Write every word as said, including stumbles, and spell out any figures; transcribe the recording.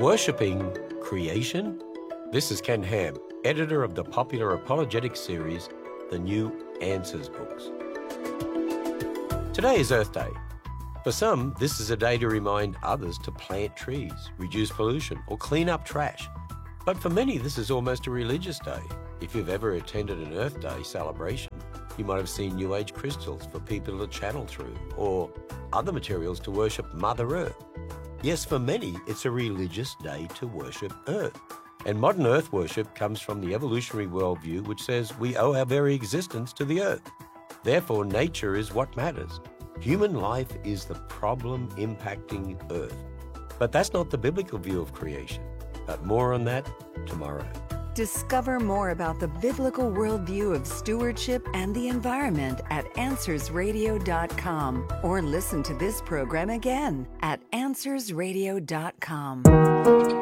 Worshipping creation? This is Ken Ham, editor of the popular apologetic series, The New Answers books. Today is Earth Day. For some, this is a day to remind others to plant trees, reduce pollution, or clean up trash. But for many, this is almost a religious day. If you've ever attended an Earth Day celebration, you might have seen New Age crystals for people to channel through, or other materials to worship Mother Earth. Yes, for many, it's a religious day to worship Earth. And modern Earth worship comes from the evolutionary worldview, which says we owe our very existence to the Earth. Therefore, nature is what matters. Human life is the problem impacting Earth. But that's not the biblical view of creation. But more on that tomorrow. Discover more about the biblical worldview of stewardship and the environment at answers radio dot com, or listen to this program again at answers radio dot com.